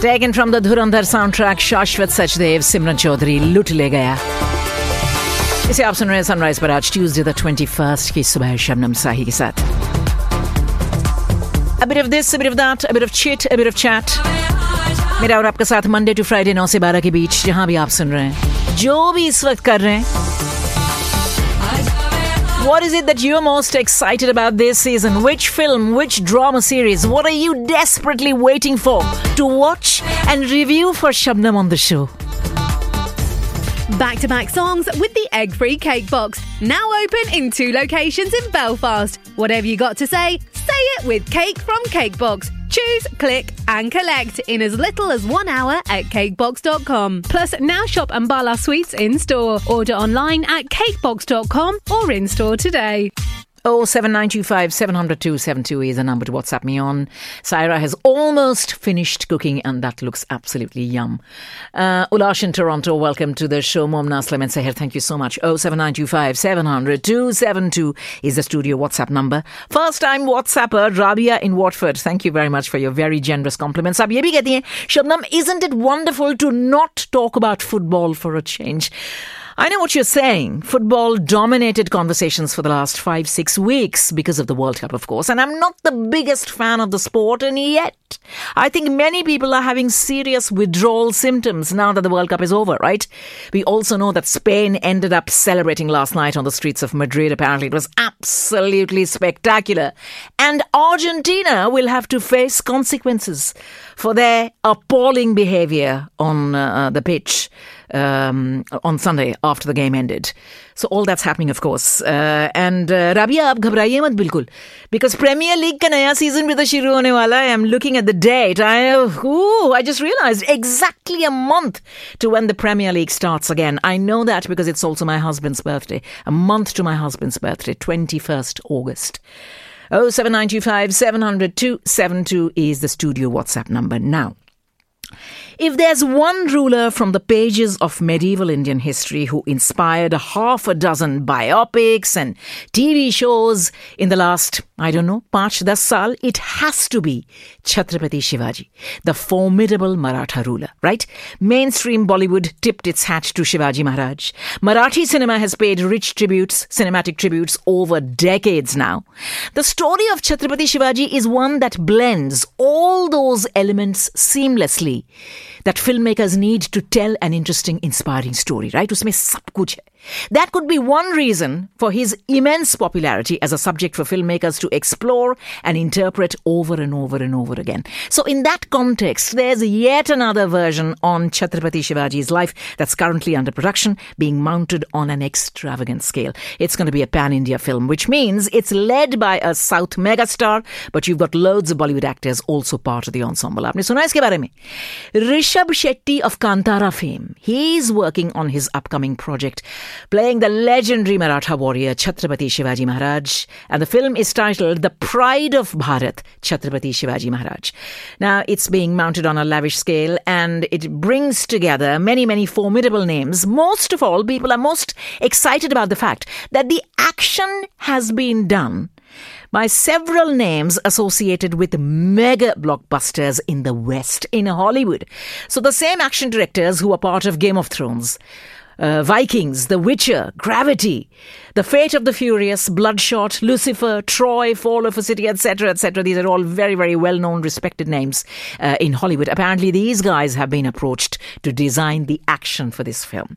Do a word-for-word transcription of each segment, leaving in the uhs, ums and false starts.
Taken from the Dhurandhar soundtrack, Shashwat Sachdev, Simran Chaudhary, लुट ले गया. इसे आप सुन रहे हैं सनराइज पर आज ट्यूसडे द ट्वेंटी फर्स्ट की सुबह शबनम साही के साथ. A bit of this, a bit of that, a bit of chit, a bit of chat. मेरा और आपका साथ मंडे टू फ्राइडे नौ से बारह के बीच जहां भी आप सुन रहे हैं, जो भी इस वक्त कर रहे हैं. What is it that you're most excited about this season? Which film, which drama series? What are you desperately waiting for to watch and review for Shabnam on the show? Back-to-back songs with the egg-free cake box. Now open in two locations in Belfast. Whatever you got to say, say it with Cake from Cakebox. Choose, click and collect in as little as one hour at cakebox dot com. Plus, now shop Ambala Sweets in-store. Order online at cakebox dot com or in-store today. Oh seven nine two five seven zero zero two seven two is the number to WhatsApp me on. Saira has almost finished cooking and that looks absolutely yum. Uh, Ulash in Toronto, welcome to the show. Momna Aslam and Seher, thank you so much. Oh seven nine two five seven zero zero two seven two is the studio WhatsApp number. First time WhatsApper, Rabia in Watford. Thank you very much for your very generous compliments. Ab ye bhi kehti hain, Shabnam, isn't it wonderful to not talk about football for a change? I know what you're saying. Football dominated conversations for the last five, six weeks because of the World Cup, of course. And I'm not the biggest fan of the sport, and yet I think many people are having serious withdrawal symptoms now that the World Cup is over, right? We also know that Spain ended up celebrating last night on the streets of Madrid. Apparently, it was absolutely spectacular. And Argentina will have to face consequences for their appalling behaviour on uh, the pitch. Um, on Sunday after the game ended. So all that's happening, of course. Uh, and uh, Rabia, aap ghabraiye mat bilkul. Because Premier League ka naya season bhi to shuru hone wala hai. I'm looking at the date. I, ooh, I just realized exactly a month to when the Premier League starts again. I know that because it's also my husband's birthday. A month to my husband's birthday, twenty-first August. oh seven nine two five seven zero zero two seven two is the studio WhatsApp number. Now, if there's one ruler from the pages of medieval Indian history who inspired a half a dozen biopics and T V shows in the last, I don't know, five to ten saal, it has to be Chhatrapati Shivaji, the formidable Maratha ruler, right? Mainstream Bollywood tipped its hat to Shivaji Maharaj. Marathi cinema has paid rich tributes, cinematic tributes over decades now. The story of Chhatrapati Shivaji is one that blends all those elements seamlessly that filmmakers need to tell an interesting, inspiring story, right? Usme sab kuch hai. That could be one reason for his immense popularity as a subject for filmmakers to explore and interpret over and over and over again. So in that context, there's yet another version on Chhatrapati Shivaji's life that's currently under production, being mounted on an extravagant scale. It's going to be a pan-India film, which means it's led by a South megastar, but you've got loads of Bollywood actors also part of the ensemble. Aapne suna iske bare mein? Rishabh Shetty of Kantara fame. He's working on his upcoming project, playing the legendary Maratha warrior Chhatrapati Shivaji Maharaj. And the film is titled The Pride of Bharat, Chhatrapati Shivaji Maharaj. Now, it's being mounted on a lavish scale and it brings together many, many formidable names. Most of all, people are most excited about the fact that the action has been done by several names associated with mega blockbusters in the West, in Hollywood. So the same action directors who are part of Game of Thrones, Uh, Vikings, The Witcher, Gravity, The Fate of the Furious, Bloodshot, Lucifer, Troy, Fall of a City, et cetera, et cetera. These are all very, very well-known, respected names uh, in Hollywood. Apparently, these guys have been approached to design the action for this film.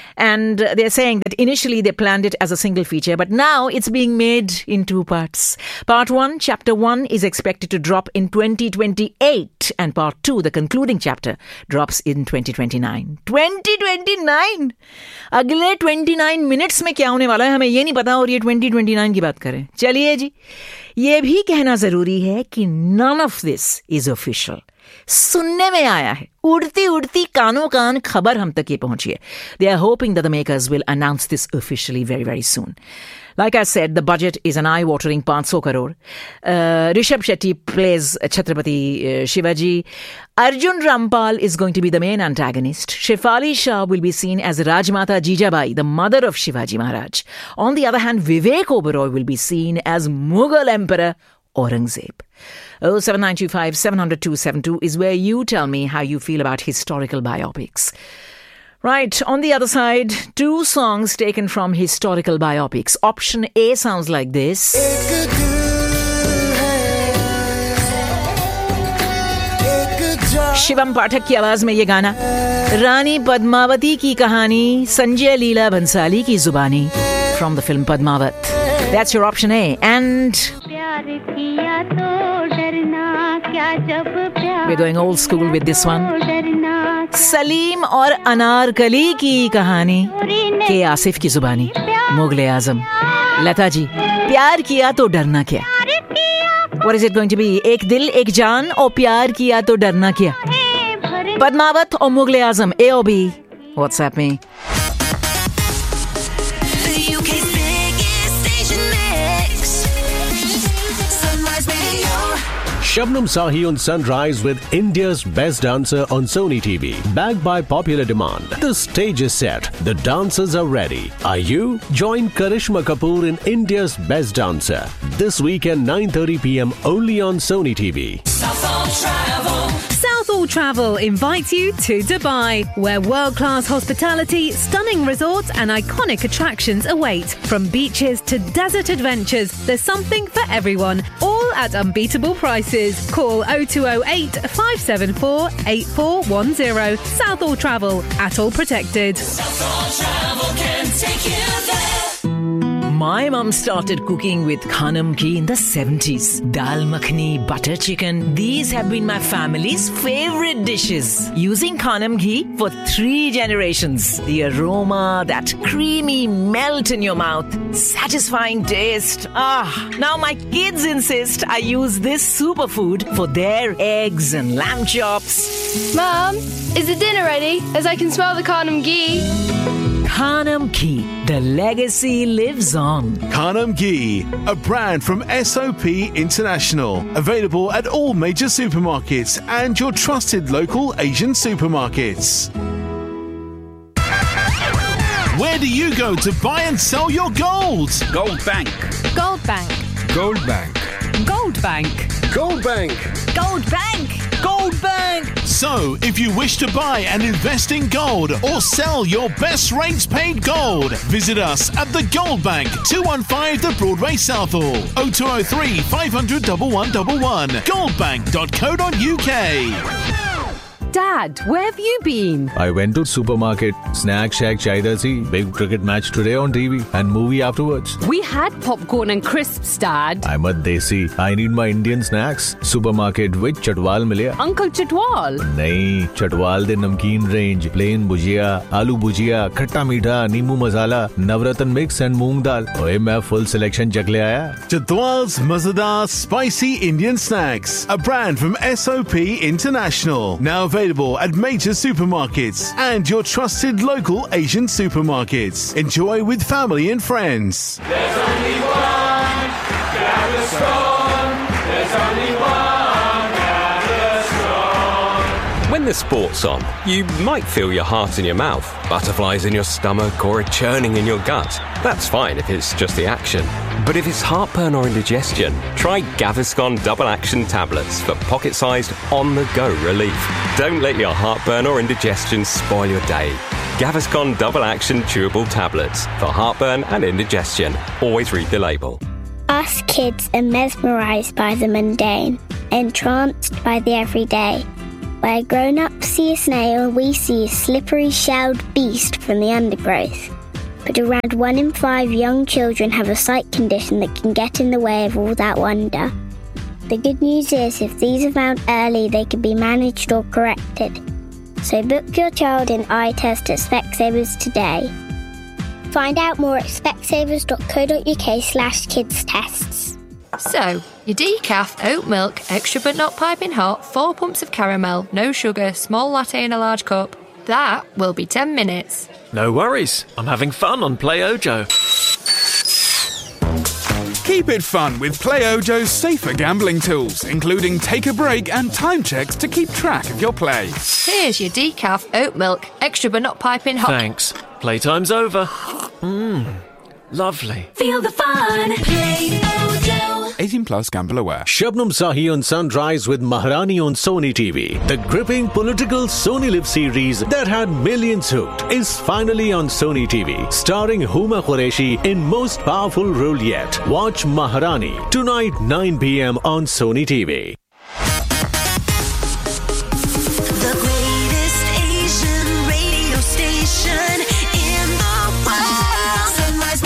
And uh, they're saying that initially they planned it as a single feature, but now it's being made in two parts. Part one, chapter one, is expected to drop in twenty twenty-eight, and part two, the concluding chapter, drops in twenty twenty-nine. twenty twenty-nine! अगले twenty-nine minutes में क्या होने वाला है हमें ये नहीं पता और ये twenty twenty-nine की बात करें. चलिए जी, ये भी कहना जरूरी है कि none of this is official. सुनने में आया है, उड़ती उड़ती कानों कान खबर हम तक ये पहुंची है. They are hoping that the makers will announce this officially very, very soon. Like I said, the budget is an eye-watering five hundred crore. Uh, Rishabh Shetty plays Chhatrapati uh, Shivaji. Arjun Rampal is going to be the main antagonist. Shefali Shah will be seen as Rajmata Jijabai, the mother of Shivaji Maharaj. On the other hand, Vivek Oberoi will be seen as Mughal Emperor Aurangzeb. oh seven nine two five seven zero zero two seven two is where you tell me how you feel about historical biopics. Right, on the other side, two songs taken from historical biopics. Option A sounds like this. Shivam पाठक की आवाज में ये गाना, रानी पद्मावती की कहानी संजय लीला भंसाली की जुबानी, from the film Padmavat. That's your option A. And we're going old school with this one. Salim और अनारकली की कहानी के आसिफ की जुबानी, मुगले आजम. लता जी, प्यार किया तो डरना क्या? What is it going to be? एक दिल एक जान और प्यार किया तो डरना क्या? पद्मावत और मुगले आजम, A or B? WhatsApp me. Shabnam Sahi on Sunrise with India's Best Dancer on Sony T V. Backed by popular demand. The stage is set. The dancers are ready. Are you? Join Karishma Kapoor in India's Best Dancer. This weekend nine thirty p.m. only on Sony T V. Southall Travel. Southall Travel invites you to Dubai, where world-class hospitality, stunning resorts and iconic attractions await. From beaches to desert adventures, there's something for everyone. All at unbeatable prices. Call oh two oh eight, five seven four, eight four one oh. Southall Travel, at all protected. Southall Travel can take you there. My mum started cooking with Khanam Ghee in the seventies. Dal makhani, butter chicken. These have been my family's favorite dishes. Using Khanam Ghee for three generations. The aroma, that creamy melt in your mouth. Satisfying taste. Ah, now my kids insist I use this superfood for their eggs and lamb chops. Mum, is the dinner ready? As I can smell the Khanam Ghee. Khanam Ghee. The legacy lives on. Khanam Ghee, a brand from S O P International. Available at all major supermarkets and your trusted local Asian supermarkets. Where do you go to buy and sell your gold? Gold Bank. Gold Bank. Gold Bank. Gold Bank. Gold Bank. Gold Bank. Gold Bank. So, if you wish to buy and invest in gold or sell your best rates paid gold, visit us at the Gold Bank, two one five The Broadway, Southall. oh two oh three, five hundred, one one one one. goldbank dot co dot uk. Dad, where have you been? I went to supermarket. Snack shack chahiye thi. Big cricket match today on T V and movie afterwards. We had popcorn and crisps, Dad. I'm a desi. I need my Indian snacks. Supermarket with Chatwal milya. Uncle Chatwal? Nahin, Chatwal de namkeen range. Plain bhujia, aloo bhujia, khatta meetha, neemu masala, navratan mix and moong dal. Oye, main full selection chak le aaya. Chatwal's Mazadar Spicy Indian Snacks. A brand from S O P International. Now available at major supermarkets and your trusted local Asian supermarkets. Enjoy with family and friends. There's only one Gaviscon. There's only one Gaviscon. When the sport's on, you might feel your heart in your mouth, butterflies in your stomach, or a churning in your gut. That's fine if it's just the action. But if it's heartburn or indigestion, try Gaviscon Double Action Tablets for pocket-sized, on-the-go relief. Don't let your heartburn or indigestion spoil your day. Gaviscon Double Action Chewable Tablets for heartburn and indigestion. Always read the label. Us kids are mesmerised by the mundane, entranced by the everyday. Where grown-ups see a snail, we see a slippery shelled beast from the undergrowth. But around one in five young children have a sight condition that can get in the way of all that wonder. The good news is, if these are found early, they can be managed or corrected. So book your child in eye test at Specsavers today. Find out more at specsavers dot co dot uk slash kids tests. So, your decaf, oat milk, extra but not piping hot, four pumps of caramel, no sugar, small latte in a large cup. That will be ten minutes. No worries. I'm having fun on Play Ojo. Keep it fun with Play Ojo's safer gambling tools, including take a break and time checks to keep track of your play. Here's your decaf, oat milk, extra but not piping hot. Thanks. Playtime's over. Mmm, lovely. Feel the fun. Play Ojo. eighteen plus, gamble aware. Shabnam Sahi on Sunrise with Maharani on Sony T V. The gripping political Sony Live series that had millions hooked is finally on Sony T V, starring Huma Qureshi in most powerful role yet. Watch Maharani tonight nine p.m. on Sony T V. The greatest Asian radio station in the world. Sunrise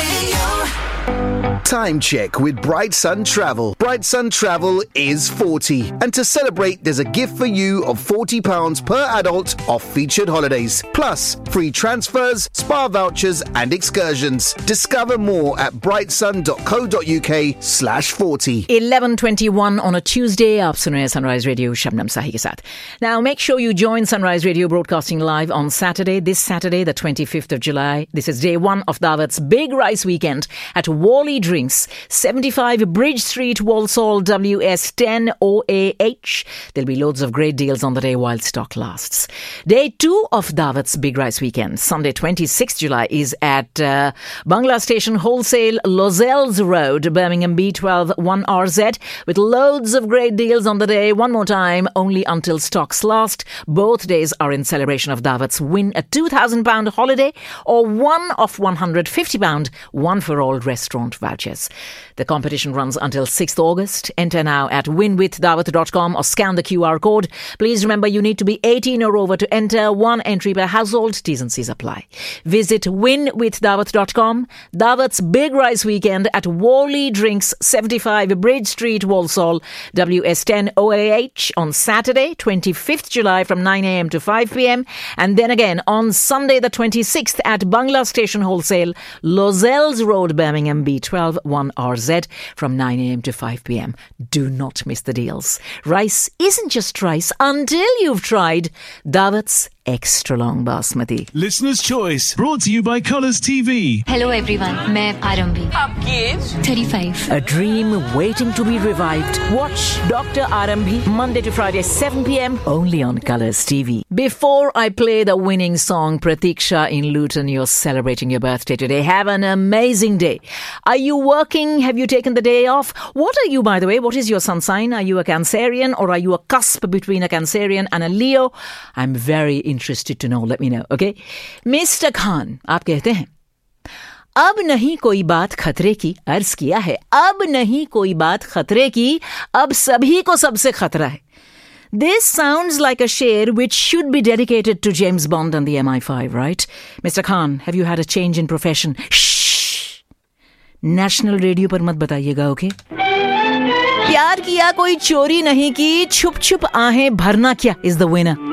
Radio. Time check with Bright Sun Travel. Bright Sun Travel is forty. And to celebrate, there's a gift for you of forty pounds per adult off featured holidays. Plus, free transfers, spa vouchers and excursions. Discover more at brightsun.co.uk slash 40. eleven twenty-one on a Tuesday. आप सुन रहे हैं Sunrise Radio Shabnam साही के साथ. Now make sure you join Sunrise Radio broadcasting live on Saturday, this Saturday the twenty-fifth of July. This is day one of Dawat's Big Rice Weekend at Wally Drinks, seventy-five Bridge Street, Walsall, W S ten O A H. There'll be loads of great deals on the day while stock lasts. Day two of Dawat's Big Rice Weekend, Sunday twenty-sixth of July, is at uh, Bangla Station Wholesale, Lozells Road, Birmingham B twelve one R Z, with loads of great deals on the day. One more time, only until stocks last. Both days are in celebration of Dawat's Win a two thousand pounds holiday or one of one hundred fifty pounds one for all restaurant vouchers. The competition runs until sixth of August. Enter now at win with dawat dot com or scan the Q R code. Please remember you need to be eighteen or over to enter. One entry per household. T's and C's apply. Visit win with dawat dot com. Dawat's Big Rice Weekend at Wally Drinks, seventy-five Bridge Street, Walsall, W S ten O A H on Saturday, twenty-fifth of July from nine a.m. to five p.m. And then again on Sunday the twenty-sixth at Bangla Station Wholesale, Lozells Road, Birmingham B twelve one R Z from nine a.m. to five p.m. Do not miss the deals. Rice isn't just rice until you've tried Dawat's Extra Long Basmati. Listener's Choice, brought to you by Colours T V. Hello everyone, मैं आरंभी. आपकी as thirty-five. A dream waiting to be revived. Watch Doctor Arambhi Monday to Friday seven p.m. only on Colours T V. Before I play the winning song, Pratiksha in Luton, you're celebrating your birthday today. Have an amazing day. Are you working? Have you taken the day off? What are you, by the way? What is your sun sign? Are you a Cancerian or are you a cusp between a Cancerian and a Leo? I'm very interested to know. Let me know, okay? Mister Khan, आप कहते हैं अब नहीं कोई बात खतरे की. अर्ज किया है अब नहीं कोई बात खतरे की, अब सभी को सबसे खतरा है. This sounds like a शेर which should be dedicated to James Bond and the M I five, right? Mister Khan, have you had a change in profession? Shh! National Radio पर मत बताइएगा, okay? प्यार किया कोई चोरी नहीं की, छुप छुप आहें भरना क्या is the winner.